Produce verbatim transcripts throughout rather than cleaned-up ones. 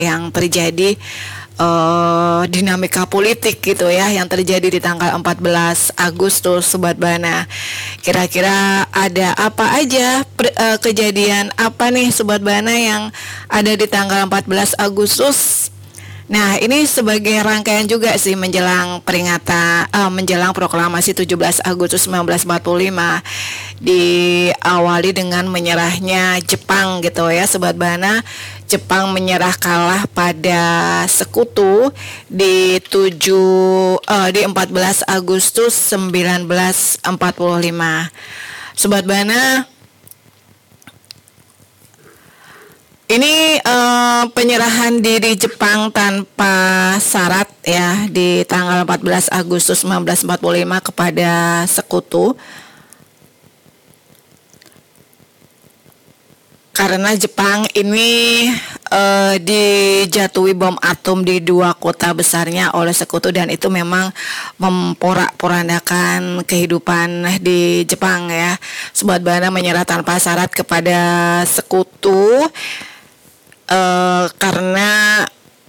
yang terjadi, uh, dinamika politik gitu ya yang terjadi di tanggal empat belas Agustus Sobat Bana. Kira-kira ada apa aja per, uh, kejadian apa nih Sobat Bana yang ada di tanggal empat belas Agustus? Nah, ini sebagai rangkaian juga sih menjelang peringatan uh, menjelang proklamasi tujuh belas Agustus seribu sembilan ratus empat puluh lima, diawali dengan menyerahnya Jepang gitu ya Sobat Bana. Jepang menyerah kalah pada sekutu di tujuh uh, di empat belas Agustus seribu sembilan ratus empat puluh lima. Sobat Bana, ini uh, penyerahan diri Jepang tanpa syarat ya di tanggal empat belas Agustus seribu sembilan ratus empat puluh lima kepada sekutu. Karena Jepang ini uh, dijatuhi bom atom di dua kota besarnya oleh sekutu, dan itu memang memporak-porandakan kehidupan di Jepang ya. Sobat Bana menyerah tanpa syarat kepada sekutu Uh, karena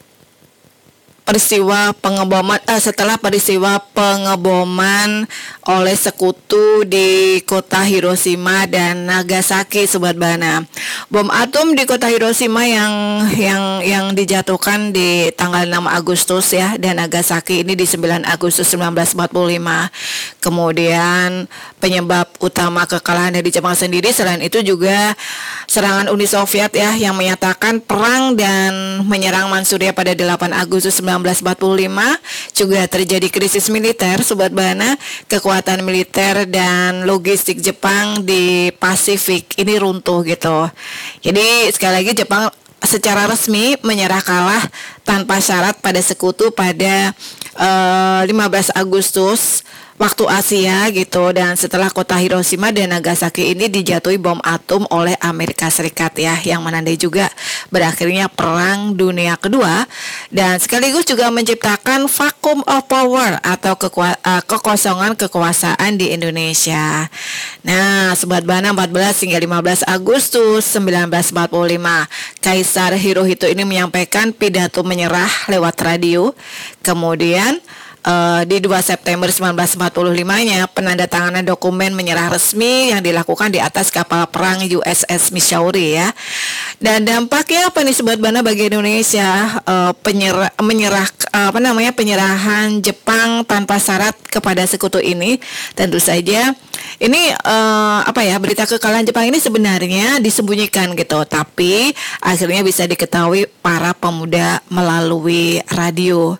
peristiwa pengeboman uh, setelah peristiwa pengeboman oleh sekutu di kota Hiroshima dan Nagasaki Sobat Bana. Bom atom di kota Hiroshima yang yang yang dijatuhkan di tanggal enam Agustus ya, dan Nagasaki ini di sembilan Agustus seribu sembilan ratus empat puluh lima. Kemudian penyebab utama kekalahan dari Jepang sendiri selain itu juga serangan Uni Soviet ya, yang menyatakan perang dan menyerang Manchuria pada delapan Agustus seribu sembilan ratus empat puluh lima. Juga terjadi krisis militer Sobat Bana. Kekuatan militer dan logistik Jepang di Pasifik ini runtuh gitu. Jadi sekali lagi Jepang secara resmi menyerah kalah tanpa syarat pada sekutu pada uh, lima belas Agustus waktu Asia gitu, dan setelah kota Hiroshima dan Nagasaki ini dijatuhi bom atom oleh Amerika Serikat ya, yang menandai juga berakhirnya Perang Dunia Kedua, dan sekaligus juga menciptakan vacuum of power atau kekua- uh, kekosongan kekuasaan di Indonesia. Nah, Sobat Bana, empat belas hingga lima belas Agustus seribu sembilan ratus empat puluh lima, Kaisar Hirohito ini menyampaikan pidato menyerah lewat radio. Kemudian Uh, di dua September seribu sembilan ratus empat puluh lima-nya penandatanganan dokumen menyerah resmi yang dilakukan di atas kapal perang U S S Missouri ya. Dan dampaknya apa nih Sobat Bana bagi Indonesia? Uh, penyerah, menyerah uh, apa namanya penyerahan Jepang tanpa syarat kepada sekutu ini tentu saja ini uh, apa ya berita kekalahan Jepang ini sebenarnya disembunyikan gitu, tapi akhirnya bisa diketahui para pemuda melalui radio.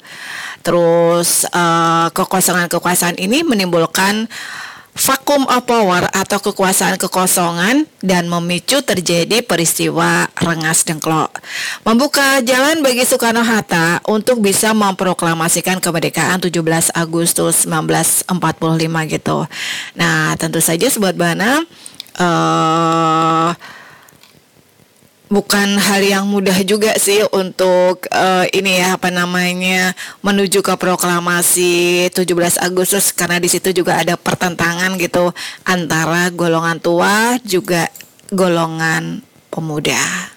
Terus uh, kekosongan kekuasaan ini menimbulkan vacuum of power atau kekuasaan kekosongan dan memicu terjadi peristiwa Rengas Dengklok, membuka jalan bagi Soekarno-Hatta untuk bisa memproklamasikan kemerdekaan tujuh belas Agustus seribu sembilan ratus empat puluh lima gitu. Nah, tentu saja Sobat Bana uh, bukan hal yang mudah juga sih untuk uh, ini ya apa namanya menuju ke proklamasi tujuh belas Agustus, karena di situ juga ada pertentangan gitu antara golongan tua juga golongan pemuda.